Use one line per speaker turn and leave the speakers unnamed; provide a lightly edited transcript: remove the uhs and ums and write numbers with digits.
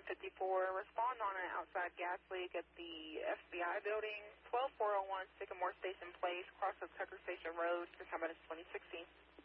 154, respond on an outside gas leak at the FBI building, 12401 Sycamore Station Place, cross of Tucker Station Road, the time is 2016.